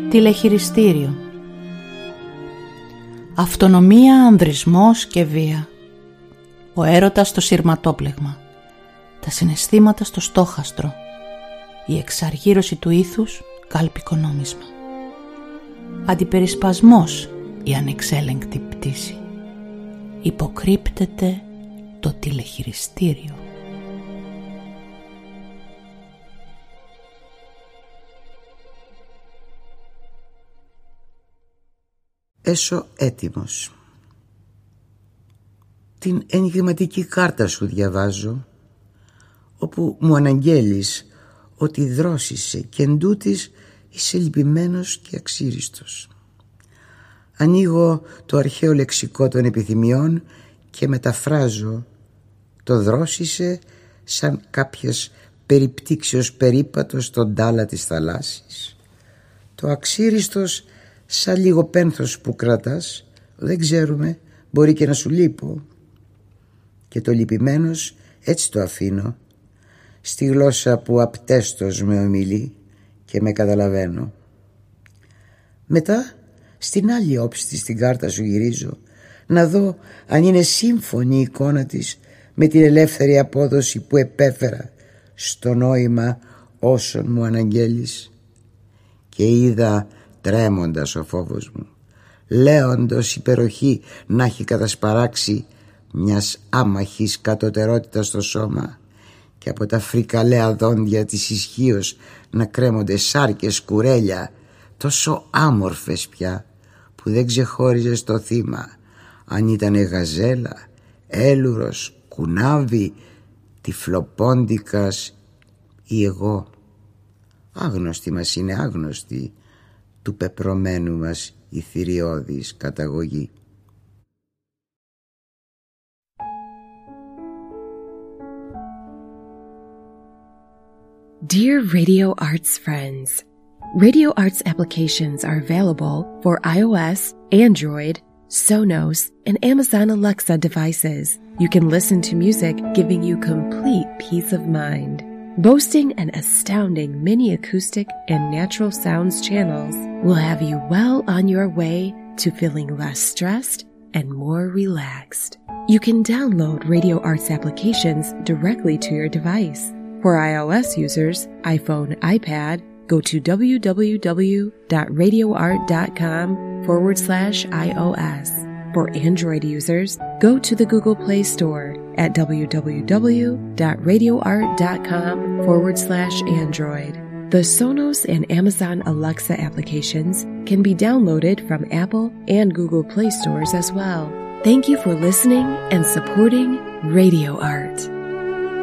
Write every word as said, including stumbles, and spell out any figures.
Τηλεχειριστήριο. Αυτονομία, ανδρισμός και βία. Ο έρωτας στο σειρματόπλεγμα. Τα συναισθήματα στο στόχαστρο. Η εξαργύρωση του ήθους κάλπικο νόμισμα. Αντιπερισπασμός, η ανεξέλεγκτη πτήση. Υποκρύπτεται το τηλεχειριστήριο. Έσω έτοιμος. Την ενηγματική κάρτα σου διαβάζω, όπου μου αναγγέλεις ότι δρόσισε και εντούτοις είσαι λυπημένος και αξίριστος. Ανοίγω το αρχαίο λεξικό των επιθυμιών και μεταφράζω το δρόσισε σαν κάποιας περιπτύξεως περίπατος στον τάλα της θαλάσσης. Το αξίριστος σαν λίγο πένθος που κρατάς, δεν ξέρουμε, μπορεί και να σου λείπω. Και το λυπημένος έτσι το αφήνω, στη γλώσσα που απτέστος με ομιλεί και με καταλαβαίνω. Μετά στην άλλη όψη της την κάρτα σου γυρίζω, να δω αν είναι σύμφωνη η εικόνα της με την ελεύθερη απόδοση που επέφερα στο νόημα όσων μου αναγγέλεις. Και είδα τρέμοντας ο φόβος μου, λέοντος υπεροχή να έχει κατασπαράξει μιας άμαχης κατωτερότητας στο σώμα και από τα φρικαλαία δόντια της ισχύος να κρέμονται σάρκες κουρέλια τόσο άμορφες πια που δεν ξεχώριζε το θύμα αν ήτανε γαζέλα, έλουρος, κουνάβι, τυφλοπόντικας ή εγώ. Άγνωστη μας είναι άγνωστη του πεπρωμένου μας η θηριώδης καταγωγή. Dear Radio Arts friends, Radio Arts applications are available for iOS, Android, Sonos, and Amazon Alexa devices. You can listen to music giving you complete peace of mind. Boasting an astounding mini acoustic and natural sounds channels will have you well on your way to feeling less stressed and more relaxed. You can download Radio Arts applications directly to your device. For iOS users, iPhone, iPad, go to www.radioart.com forward slash iOS. For Android users, go to the Google Play Store at www.radioart.com forward slash Android. The Sonos and Amazon Alexa applications can be downloaded from Apple and Google Play stores as well. Thank you for listening and supporting Radio Art.